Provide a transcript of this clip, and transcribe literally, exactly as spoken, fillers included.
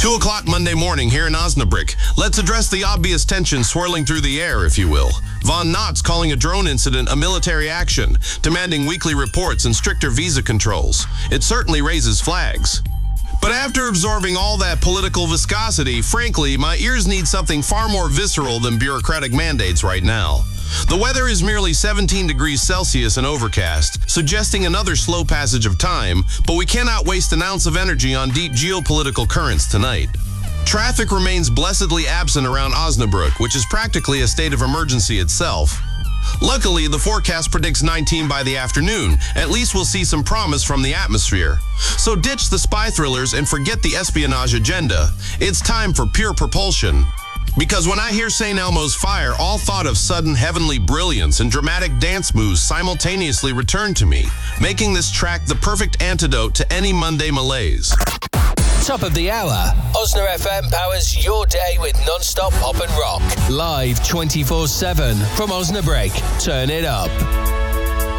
two o'clock Monday morning here in Osnabrück. Let's address the obvious tension swirling through the air, if you will. Von Knotts calling a drone incident a military action, demanding weekly reports and stricter visa controls. It certainly raises flags. But after absorbing all that political viscosity, frankly, my ears need something far more visceral than bureaucratic mandates right now. The weather is merely seventeen degrees Celsius and overcast, suggesting another slow passage of time, but we cannot waste an ounce of energy on deep geopolitical currents tonight. Traffic remains blessedly absent around Osnabrück, which is practically a state of emergency itself. Luckily, the forecast predicts nineteen by the afternoon. At least we'll see some promise from the atmosphere. So ditch the spy thrillers and forget the espionage agenda. It's time for pure propulsion. Because when I hear Saint Elmo's Fire, all thought of sudden heavenly brilliance and dramatic dance moves simultaneously return to me, making this track the perfect antidote to any Monday malaise. Top of the hour, Osna F M powers your day with non-stop pop and rock. Live twenty-four seven from Osnabrück. Turn it up.